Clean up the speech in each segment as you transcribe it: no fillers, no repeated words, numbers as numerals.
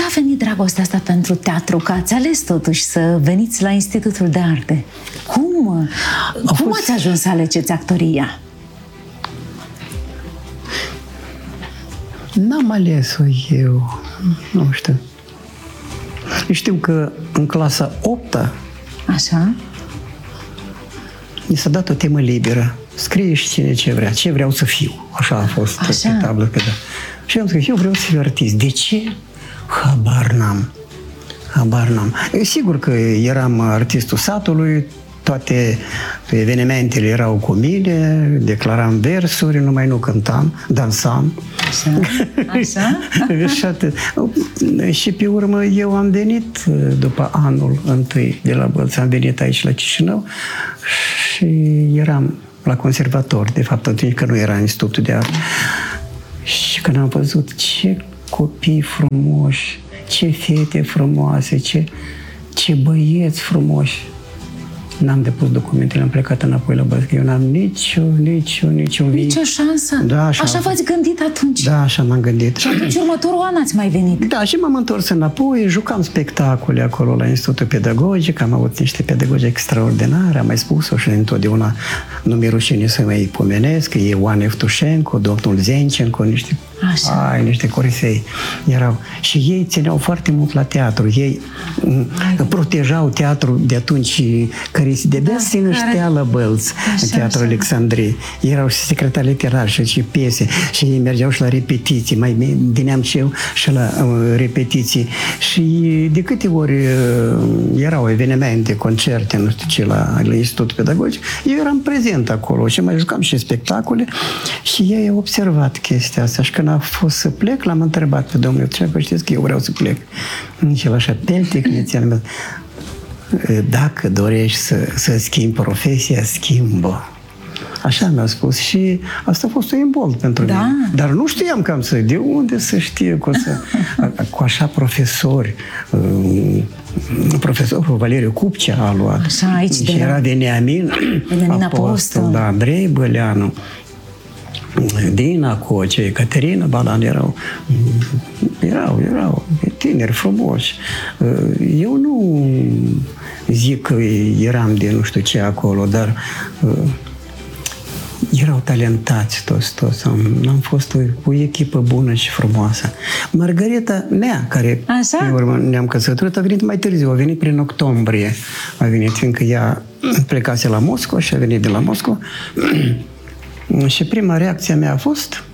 a venit dragostea asta pentru teatru? Că ați ales totuși să veniți la Institutul de Arte. Cum ați ajuns să alegeți actoria? N-am ales-o eu, nu știu. Știu că în clasa 8-a Așa? mi s-a dat o temă liberă. Scrie și cine ce vrea. Ce vreau să fiu. Așa a fost pe tablă. Și am zis, eu vreau să fiu artist. De ce? Habar n-am. Sigur că eram artistul satului, toate evenimentele erau cu mine, declaram versuri, numai nu cântam, dansam. Așa? Și atât. Și pe urmă eu am venit după anul întâi de la Bălți, am venit aici la Chișinău și eram la conservator, de fapt atunci că nu era Institutul de Arte. Și când am văzut ce copii frumoși, ce fete frumoase, ce băieți frumoși, n-am depus documentele, am plecat înapoi la Bălți, că eu n-am nicio Nicio șansă? Da, așa v-ați gândit atunci? Da, așa m-am gândit. Și atunci următorul an ați mai venit? Da, și m-am întors înapoi, jucam spectacole acolo la Institutul Pedagogic, am avut niște pedagogi extraordinari, am mai spus-o și întotdeauna nu mi-e rușine să mai pomenesc, e Ioan Evtușenko, domnul Zencenco, niște corifei erau. Și ei țineau foarte mult la teatru, ei protejau teatrul de atunci, care de-abia se năștea la Bălți, în Teatrul Alexandriei. Erau și secretari literari și piese, și ei mergeau și la repetiții, mai veneam și eu și la repetiții. Și de câte ori erau evenimente, concerte, nu știu ce, la Institutul Pedagogic, eu eram prezent acolo și mai jucam și spectacole și ei au observat chestia asta. Și când a fost să plec, l-am întrebat pe domnul Evtușenko, știți că eu vreau să plec. Și el așa, pe tehnițian, dacă dorești să schimbi profesia, schimbă. Așa mi-a spus și asta a fost un imbold pentru mine. Dar nu știam cam de unde să știe cu așa profesori. Profesorul Valeriu Cupcea a luat. Așa, aici și era Veniamin Apostol, da, Andrei Băleanu, Dina Coce, Ecaterina Balan, erau tineri frumoși. Eu nu zic că eram de nu știu ce acolo, dar erau talentați toți. Am fost o echipă bună și frumoasă. Margareta Nea, care pe urmă ne-am căsătorit, a venit mai târziu, a venit prin octombrie. A venit, fiindcă ea plecase la Moscova și a venit de la Moscova. Și prima reacție mea a fost: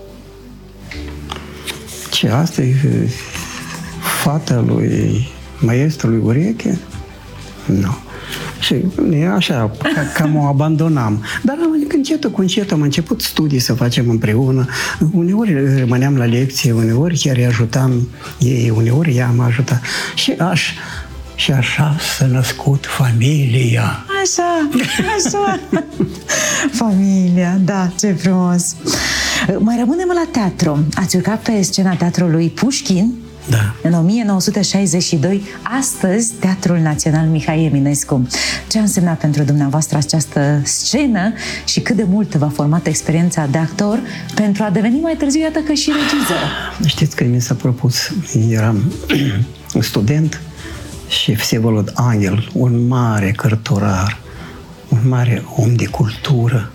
ce, asta e fata lui maestrului Ureche? Nu. Și așa, cam o abandonam. Dar încetul cu încetul am început studii să facem împreună. Uneori rămâneam la lecție, uneori chiar îi ajutam ei, uneori ea m-a ajutat. Și așa s-a născut familia. Așa. Familia, da, ce frumos. Mai rămânem la teatru. Ați jucat pe scena Teatrului Pușkin. Da. În 1962, astăzi, Teatrul Național Mihai Eminescu. Ce a însemnat pentru dumneavoastră această scenă și cât de mult v-a format experiența de actor pentru a deveni mai târziu, iată că și regizor? Știți că mi s-a propus, eram student și Vsevolod Angel, un mare cărturar, un mare om de cultură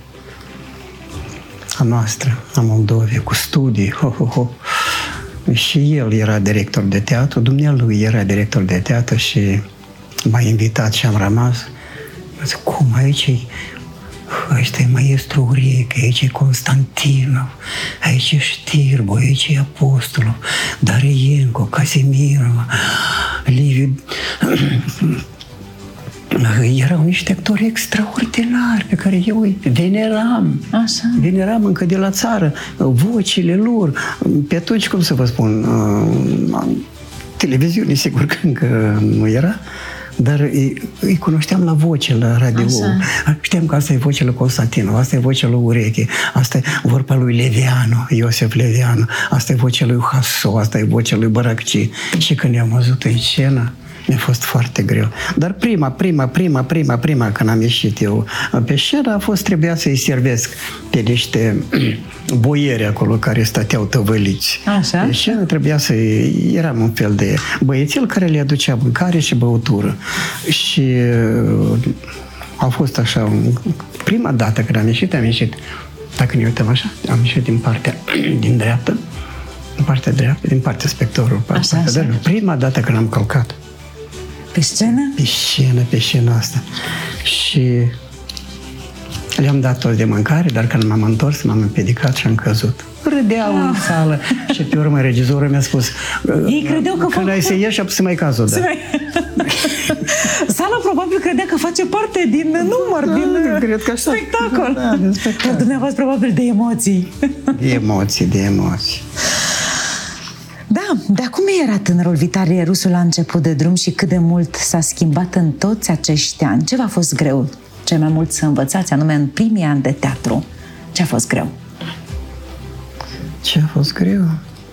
a noastră, a Moldovei, cu studii, Și el era director de teatru, dumnealui era director de teatru și m-a invitat și am rămas. Zic, cum, aici e maestru Ureche, aici e Constantinov, aici e Știrbo, aici e Apostolov, Darienko, Casimirov, Liviu. Erau niște actori extraordinari pe care eu îi veneram. Așa. Veneram încă de la țară, vocile lor. Pe atunci, cum să vă spun, televiziune, sigur că încă nu era, dar îi cunoșteam la voce, la radio. Așa. Știam că asta e vocea lui Constantinov, asta e vocea lui Ureche, asta e vorba lui Levianu, Iosif Levianu, asta e vocea lui Hasso, asta e vocea lui Băracci. Și când i-am văzut în scenă, Mi-a fost foarte greu. Dar prima, când am ieșit eu pe scenă, a fost, trebuia să-i servesc pe niște boieri acolo care stăteau tăvăliți. Așa. Pe scenă trebuia să... Eram un fel de băiețel care le aducea mâncare și băutură. Și a fost așa, prima dată când am ieșit, dacă ne uităm așa, am ieșit din dreaptă, din partea spectorului. Prima dată când am călcat. Pe scenă? Pe scenă asta. Și le-am dat toți de mâncare, dar când m-am întors, m-am împiedicat și am căzut. Râdeau în sală și pe urmă regizorul mi-a spus ei credeau că când ai să ieși, să mai caz o dată. Sala probabil credea că face parte din număr, din cred că așa. spectacol. Din spectacol. Dar dumneavoastră probabil de emoții. De emoții. Da, dar cum era tânărul Vitalie Rusu la început de drum și cât de mult s-a schimbat în toți acești ani? Ce v-a fost greu cel mai mult să învățați, anume în primii ani de teatru? Ce a fost greu? Ce a fost greu?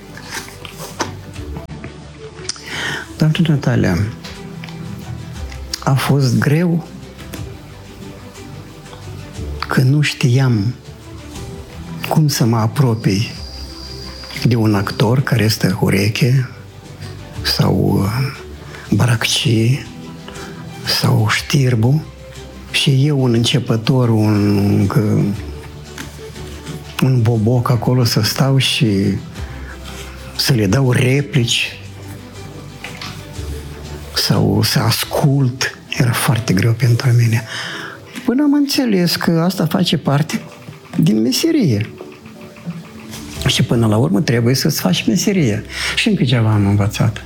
Doamne Natalia, a fost greu că nu știam cum să mă apropii de un actor care este ureche sau Baracci sau Știrbu și eu, un începător, un boboc acolo să stau și să le dau replici sau să ascult. Era foarte greu pentru mine. Până am înțeles că asta face parte din meserie. Și până la urmă trebuie să-ți faci meserie. Și încă ceva am învățat.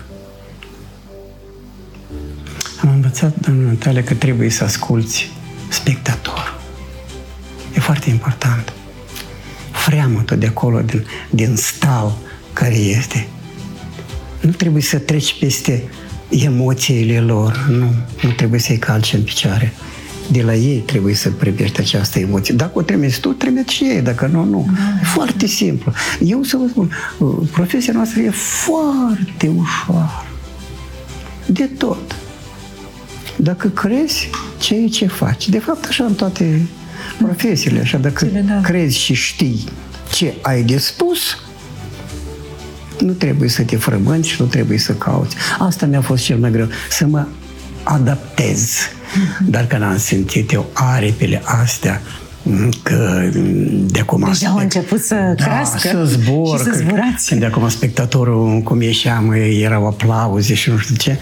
Am învățat, doamna Natalia, că trebuie să asculți spectatorul. E foarte important. Freamătul de acolo, din stal care este. Nu trebuie să treci peste emoțiile lor. Nu trebuie să-i calci în picioare. De la ei trebuie să privești această emoție. Dacă o trimiți tu, trimiți și ei. Dacă nu. E foarte simplu. Eu să vă spun, profesia noastră e foarte ușoară. De tot. Dacă crezi, ce faci. De fapt, așa în toate profesiile. Așa, dacă crezi și știi ce ai de spus, nu trebuie să te frămânți și nu trebuie să cauți. Asta mi-a fost cel mai greu. Să mă adaptez. Dar când am simțit eu aripile astea, că de acum... Deja au început să crească să zbor, și să zburați. Când de acum spectatorul, cum ieșeam, erau aplauze și nu știu ce.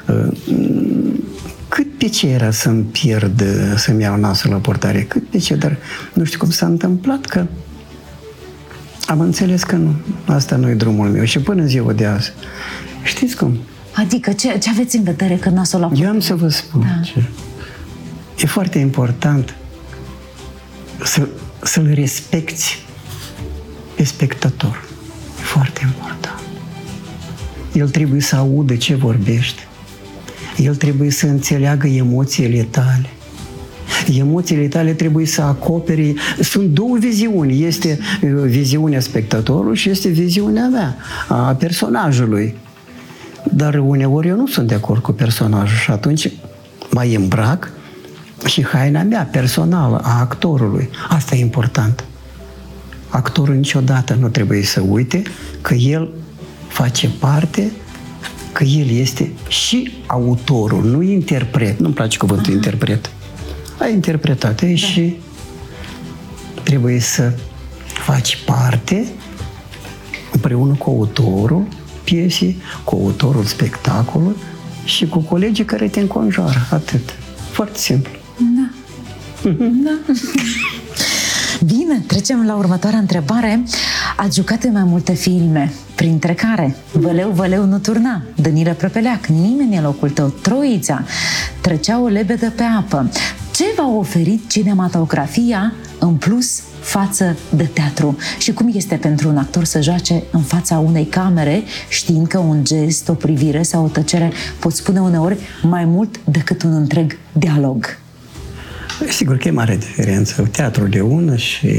Cât pe ce era să-mi pierd, să-mi iau nasul la portare, cât pe ce, dar nu știu cum s-a întâmplat, că am înțeles că nu, asta nu e drumul meu. Și până în ziua de azi, știți cum? Adică ce aveți în vedere că nasul la portare? Eu am să vă spun ce. E foarte important să-l respecti pe spectator. E foarte important. El trebuie să audă ce vorbești. El trebuie să înțeleagă emoțiile tale. Emoțiile tale trebuie să acopere... Sunt două viziuni. Este viziunea spectatorului și este viziunea mea, a personajului. Dar uneori eu nu sunt de acord cu personajul și atunci mai îmbrac și haina mea personală, a actorului. Asta e important. Actorul niciodată nu trebuie să uite că el face parte, că el este și autorul, nu interpret. Nu-mi place cuvântul interpret. Ai interpretat și trebuie să faci parte împreună cu autorul piesei, cu autorul spectacolului și cu colegii care te înconjoară. Atât. Foarte simplu. Da. Da. Bine, trecem la următoarea întrebare. Ați jucat în mai multe filme, printre care Văleu, văleu nu turna, Danilă Prăpeleac, Nimeni în locul tău, Troița, Trecea o lebedă pe apă. Ce v-a oferit cinematografia în plus față de teatru? Și cum este pentru un actor să joace în fața unei camere, știind că un gest, o privire sau o tăcere pot spune uneori mai mult decât un întreg dialog? Sigur că e mare diferență. Teatrul de una și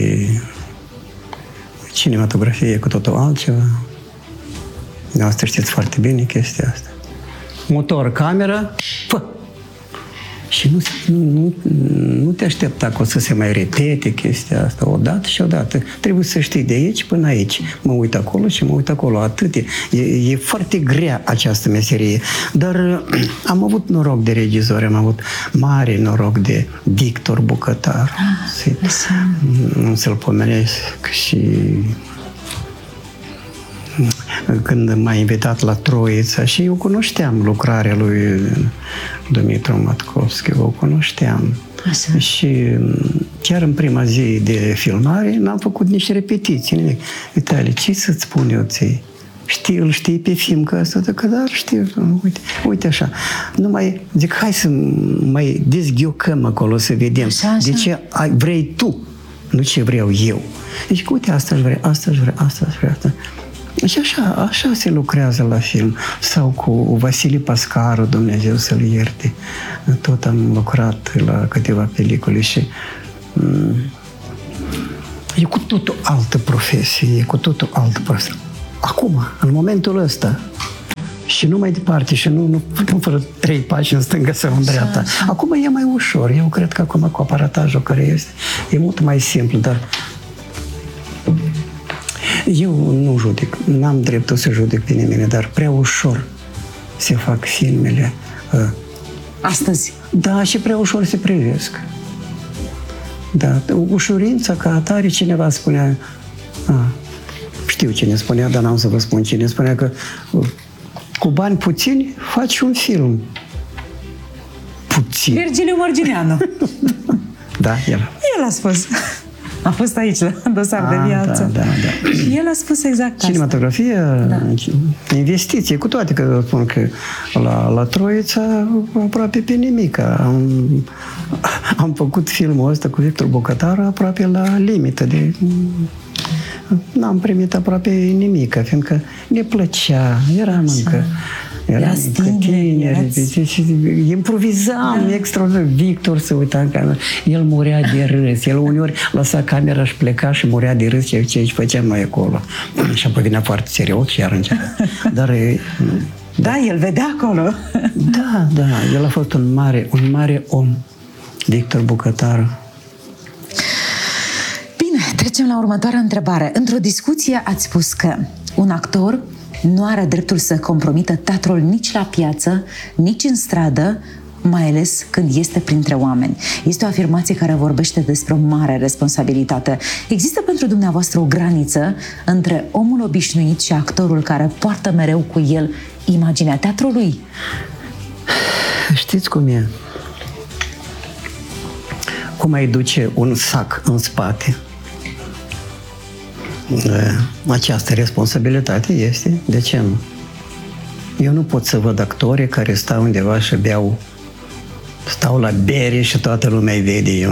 cinematografie e cu totul altceva. Dumneavoastră știți foarte bine chestia asta. motor, cameră, fă! Și nu te aștepta că o să se mai repete chestia asta odată și odată. Trebuie să știi de aici până aici. Mă uit acolo și mă uit acolo. Atât e. E foarte grea această meserie. Dar am avut noroc de regizori, am avut mare noroc de Victor Bucătar. Nu să-l pomenesc. Și când m-a invitat la Troița și eu cunoșteam lucrarea lui Dumitru Matkovski, o cunoșteam. Așa. Și chiar în prima zi de filmare n-am făcut nici repetiții, nimic. Vitali, ce să-ți spun eu ție? Îl știi pe film că asta, că dar știu, uite așa. Zic, hai să mai dezghiocăm acolo să vedem. Așa. De ce vrei tu, nu ce vreau eu. Deci, uite, asta aș vrea, asta aș vrea, asta aș vrea. Asta. Și așa se lucrează la film. Sau cu Vasile Pascaru, Dumnezeu să-l ierte. Tot am lucrat la câteva pelicule și e cu totul altă profesie, Acum, în momentul ăsta, și nu mai departe, și nu fără 3 pași în stânga sau în dreapta. Acum e mai ușor. Eu cred că acum cu aparatajul care este, e mult mai simplu, dar eu nu judec, n-am dreptul să judec pe nimeni, dar prea ușor se fac filmele. Astăzi. Da, și prea ușor se privesc. Da, ușurința ca atare, cineva spunea, știu cine spunea, dar n-am să vă spun cine spunea, că cu bani puțini faci un film. Puțin. Virgiliu Mărgineanu. Da, el. El a spus. A fost aici, la dosar de viață. Da. Și el a spus exact asta. Cinematografie, investiție, cu toate că spun că la Troița aproape pe nimic. Am făcut filmul ăsta cu Victor Bucătar aproape la limită de... N-am primit aproape nimic, fiindcă ne plăcea, eram încă tineri, improvizam extraordinar. Victor se uita în cameră, el murea de râs, el uneori lăsa camera și pleca și murea de râs ce făceam noi acolo. Și apoi venea foarte serios și iar începea. Dar... Da, el vedea acolo. Da, el a fost un mare om, Victor Bucătar. Bine, trecem la următoarea întrebare. Într-o discuție ați spus că un actor nu are dreptul să compromită teatrul nici la piață, nici în stradă, mai ales când este printre oameni. Este o afirmație care vorbește despre o mare responsabilitate. Există pentru dumneavoastră o graniță între omul obișnuit și actorul care poartă mereu cu el imaginea teatrului? Știți cum e? Cum ai duce un sac în spate? Această responsabilitate este. De ce nu? Eu nu pot să văd actori care stau undeva și stau la bere și toată lumea îi vede. Eu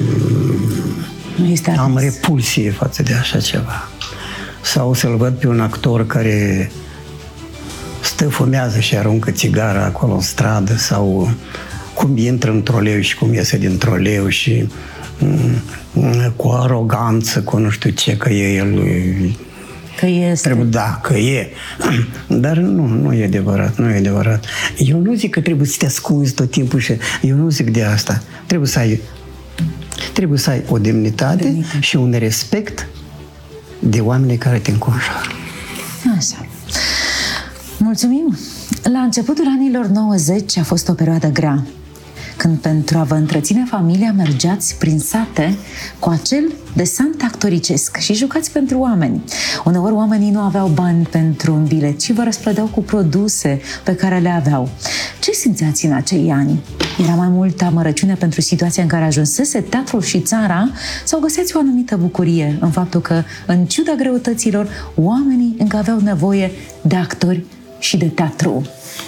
am repulsie față de așa ceva. Sau să-l văd pe un actor care fumează și aruncă țigara acolo în stradă, sau cum intră în troleu și cum iese din troleu și cu aroganță, cu nu știu ce, că e el... Că este. Da, că e. Dar nu e adevărat, nu e adevărat. Eu nu zic că trebuie să te ascunzi tot timpul și... Eu nu zic de asta. Trebuie să ai o demnitate și un respect de oamenii care te înconjoară. Așa. Mulțumim! La începutul anilor 90 a fost o perioadă grea, când pentru a vă întreține familia mergeați prin sate cu acel desant actoricesc și jucați pentru oameni. Uneori oamenii nu aveau bani pentru un bilet, ci vă răsplăteau cu produse pe care le aveau. Ce simțeați în acei ani? Era mai multă amărăciune pentru situația în care ajunsese teatrul și țara, sau găseați o anumită bucurie în faptul că, în ciuda greutăților, oamenii încă aveau nevoie de actori și de teatru?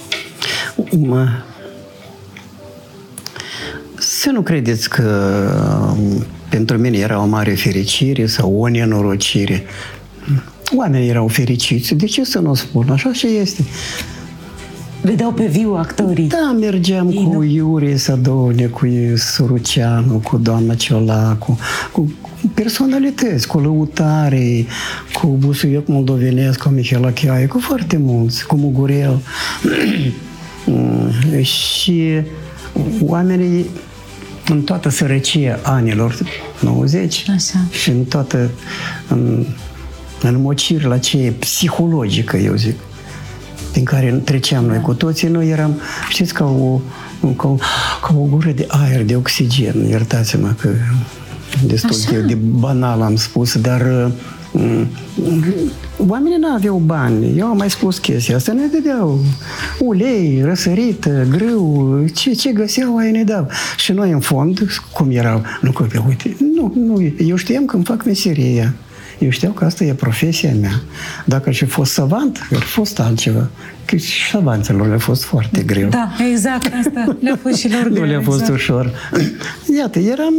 Să nu credeți că pentru mine era o mare fericire sau o nenorocire. Oamenii erau fericiți. De ce să nu spun? Așa și este. Vedeau pe viu actorii. Da, mergeam cu Iurie Sadovne, cu Suruceanu, cu doamna Ciolacu, cu personalități, cu Lăutare, cu Busuioc Moldovenesc, cu Mihaela Chiaie, cu foarte mulți, cu Mugurel. Și oamenii în toată sărăcia anilor 90 Așa. și în toată înmocirea aceea psihologică, eu zic, din care treceam noi cu toții, noi eram, știți, ca o gură de aer, de oxigen, iertați-mă că destul de banal am spus, dar oamenii nu aveau bani. Eu am mai spus chestia asta. Ne dădeau ulei, răsărită, grâu, ce găseau, aia ne dau. Și noi, în fond, cum erau, nu copii, uite, nu, eu știam că îmi fac meseria. Eu știam că asta e profesia mea. Dacă aș fi fost savant, ar fost altceva. Că și savanților le-a fost foarte greu. Da, exact, asta le-a fost și lor greu. Nu le-a fost ușor. Iată, eram...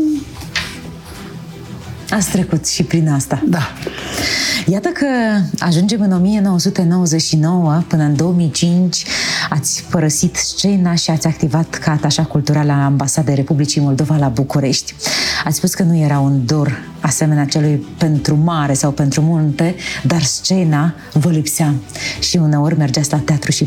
Ați trecut și prin asta. Da. Iată că ajungem în 1999, până în 2005 ați părăsit scena și ați activat ca atașat cultural la Ambasada Republicii Moldova la București. Ați spus că nu era un dor asemenea celui pentru mare sau pentru munte, dar scena vă lipsea și uneori mergeați la teatru și